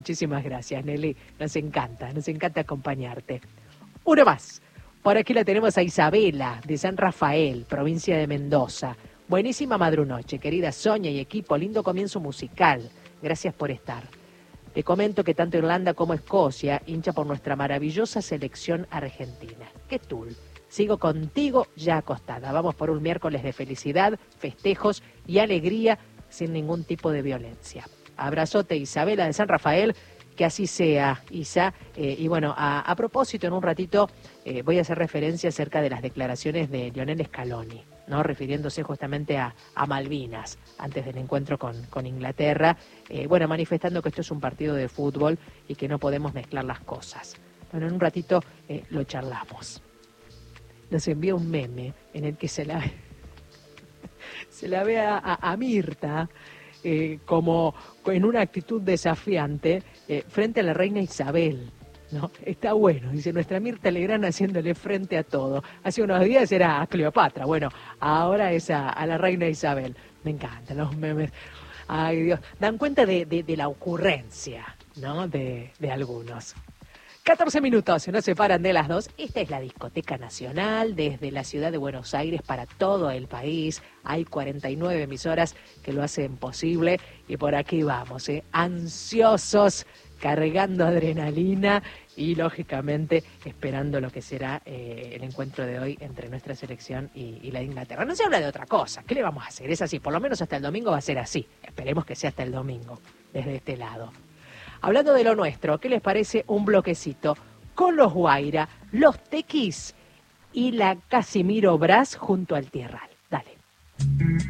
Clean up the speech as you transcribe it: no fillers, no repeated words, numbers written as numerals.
Muchísimas gracias, Nelly. Nos encanta acompañarte. Uno más. Por aquí la tenemos a Isabela, de San Rafael, provincia de Mendoza. Buenísima madrunoche, querida Sonia y equipo. Lindo comienzo musical. Gracias por estar. Te comento que tanto Irlanda como Escocia hincha por nuestra maravillosa selección argentina. ¡Qué tul! Sigo contigo ya acostada. Vamos por un miércoles de felicidad, festejos y alegría sin ningún tipo de violencia. Abrazote, Isabela de San Rafael, que así sea, Isa. Y bueno, a propósito, en un ratito voy a hacer referencia acerca de las declaraciones de Lionel Scaloni, ¿no? Refiriéndose justamente a Malvinas, antes del encuentro con Inglaterra, bueno, manifestando que esto es un partido de fútbol y que no podemos mezclar las cosas. Bueno, en un ratito lo charlamos. Nos envía un meme en el que se la ve a Mirta, como en una actitud desafiante frente a la reina Isabel, ¿no? Está bueno, dice nuestra Mirta Legrand haciéndole frente a todo. Hace unos días era a Cleopatra, bueno, ahora es a la reina Isabel. Me encantan los memes. Ay, Dios, dan cuenta de la ocurrencia, ¿no? De algunos. 14 minutos, se nos separan de las 2. Esta es la Discoteca Nacional, desde la ciudad de Buenos Aires para todo el país. Hay 49 emisoras que lo hacen posible y por aquí vamos, ansiosos, cargando adrenalina y lógicamente esperando lo que será el encuentro de hoy entre nuestra selección y la de Inglaterra. No se habla de otra cosa, ¿qué le vamos a hacer? Es así, por lo menos hasta el domingo va a ser así. Esperemos que sea hasta el domingo, desde este lado. Hablando de lo nuestro, ¿qué les parece un bloquecito con los Guaira, los Tequis y la Casimiro Brás junto al Tierral? Dale.